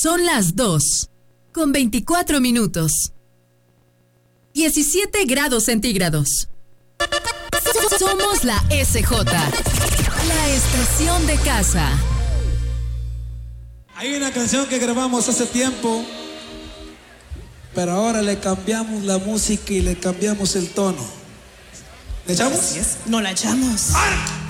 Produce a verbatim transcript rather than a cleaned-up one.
Son las dos, con veinticuatro minutos. diecisiete grados centígrados. Somos la S J, la estación de casa. Hay una canción que grabamos hace tiempo, pero ahora le cambiamos la música y le cambiamos el tono. ¿Le echamos? No la echamos. ¡Ahora!